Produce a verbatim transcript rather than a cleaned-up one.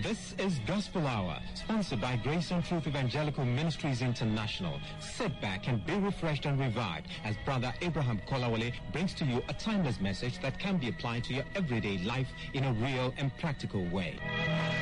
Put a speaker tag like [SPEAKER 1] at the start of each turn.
[SPEAKER 1] This is Gospel Hour, sponsored by Grace and Truth Evangelical Ministries International. Sit back and be refreshed and revived as Brother Abraham Kolawole brings to you a timeless message that can be applied to your everyday life in a real and practical way.